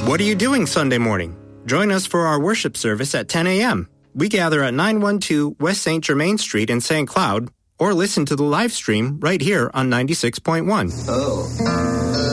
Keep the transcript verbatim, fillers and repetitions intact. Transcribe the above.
What are you doing Sunday morning? Join us for our worship service at ten a.m. We gather at nine twelve West Saint Germain Street in Saint Cloud, or listen to the live stream right here on ninety-six point one. Oh.